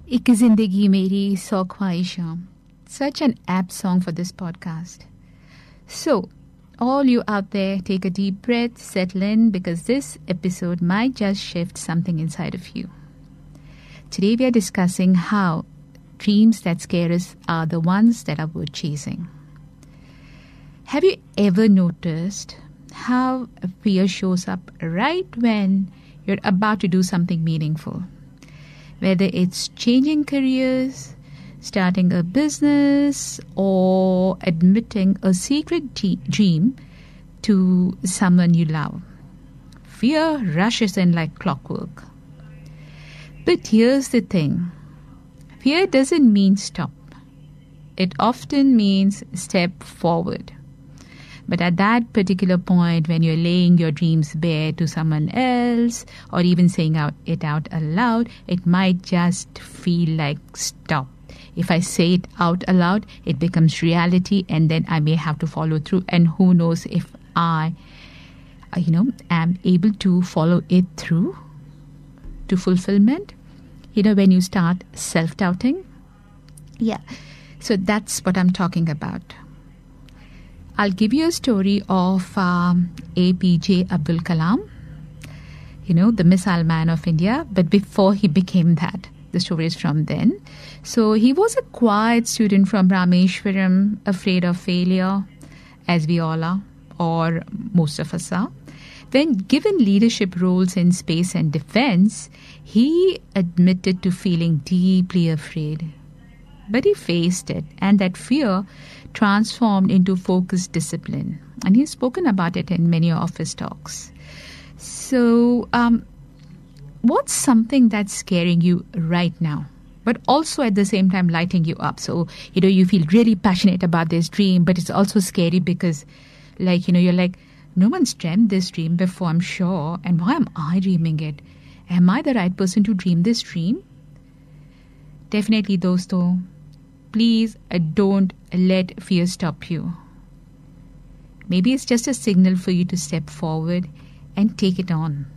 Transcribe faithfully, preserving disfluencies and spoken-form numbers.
एक जिंदगी मेरी सौ ख्वाहिशां. Such an apt song for this podcast. So, all you out there, take a deep breath, settle in, because this episode might just shift something inside of you. Today we are discussing how dreams that scare us are the ones that are worth chasing. Have you ever noticed how fear shows up right when you're about to do something meaningful? Whether it's changing careers, starting a business, or admitting a secret g- dream to someone you love. Fear rushes in like clockwork. But here's the thing. Fear doesn't mean stop. It often means step forward. But at that particular point, when you're laying your dreams bare to someone else, or even saying out, it out aloud, it might just feel like stop. If I say it out aloud, it becomes reality, and then I may have to follow through. And who knows if I, uh, you know, am able to follow it through to fulfillment. You know, when you start self-doubting. Yeah, so that's what I'm talking about. I'll give you a story of um, A P J Abdul Kalam, you know, the missile man of India. But before he became that, the story is from then. So he was a quiet student from Rameshwaram, afraid of failure, as we all are, or most of us are. When given leadership roles in space and defense, he admitted to feeling deeply afraid. But he faced it, and that fear transformed into focused discipline. And he's spoken about it in many of his talks. So, um, what's something that's scaring you right now, but also at the same time lighting you up? So, you know, you feel really passionate about this dream, but it's also scary because, like, you know, you're like, no one's dreamt this dream before, I'm sure. And why am I dreaming it? Am I the right person to dream this dream? Definitely, dosto. Please uh, don't let fear stop you. Maybe it's just a signal for you to step forward and take it on.